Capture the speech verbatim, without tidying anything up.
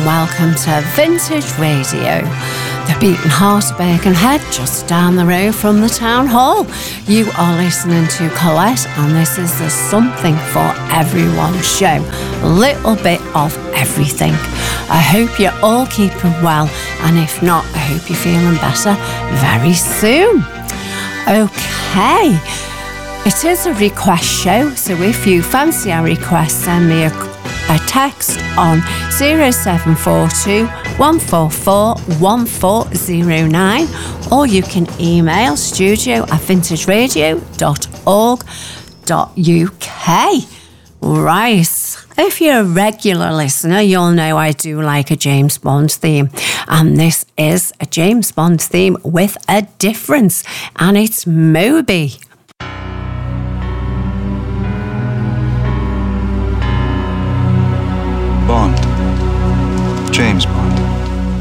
and welcome to Vintage Radio, the beating heart of Birkenhead, just down the road from the town hall. You are listening to Colette, and this is the Something for Everyone show. A little bit of everything. I hope you're all keeping well, and if not, I hope you're feeling better very soon. Okay, it is a request show, so if you fancy a request, send me a a text on zero seven four two, one four four, one four zero nine, or you can email studio at vintage radio dot org dot U K. Right, if you're a regular listener, you'll know I do like a James Bond theme, and this is a James Bond theme with a difference, and it's Moby. Bond. James Bond.